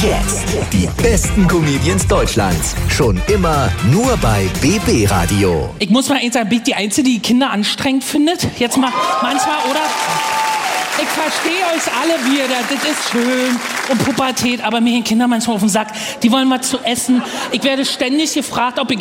Jetzt die besten Comedians Deutschlands. Schon immer nur bei BB Radio. Ich muss mal eins sagen, bin ich die Einzige, die Kinder anstrengend findet? Jetzt mal, manchmal, oder? Ich verstehe euch alle wieder, das ist schön und Pubertät, aber mir gehen Kinder manchmal auf den Sack. Die wollen mal zu essen. Ich werde ständig gefragt, ob ich